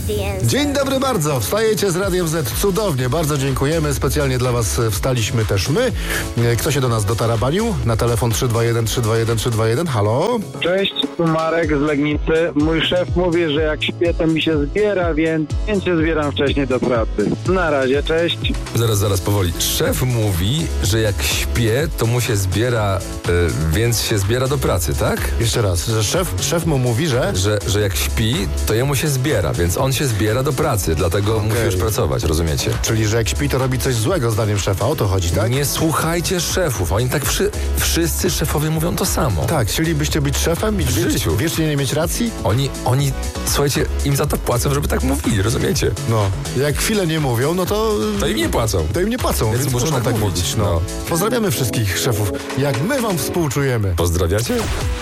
Dzień dobry bardzo, wstajecie z Radiem Z, cudownie, bardzo dziękujemy, specjalnie dla was wstaliśmy też my. Kto się do nas dotarabanił? Na telefon 321 321 321, halo? Cześć, tu Marek z Legnicy. Mój szef mówi, że jak śpię, to mi się zbiera, więc się zbieram wcześniej do pracy. Na razie, cześć. Zaraz, powoli. Szef mówi, że jak śpię, to mu się zbiera, więc się zbiera do pracy, tak? Jeszcze raz, że szef mu mówi, że... Że jak śpi, to jemu się zbiera, więc on się zbiera do pracy, dlatego musi już pracować, rozumiecie? Czyli, że jak śpi, to robi coś złego zdaniem szefa, o to chodzi, tak? Nie słuchajcie szefów, oni tak wszyscy szefowie mówią to samo. Tak, chcielibyście być szefem i W życiu. wiecznie nie mieć racji? Oni, słuchajcie, im za to płacą, żeby tak mówili, rozumiecie? No, jak chwilę nie mówią, no to... To im nie płacą. To im nie płacą, więc muszą tak mówić. No. Pozdrawiamy wszystkich szefów, jak my wam współczujemy. Pozdrawiacie?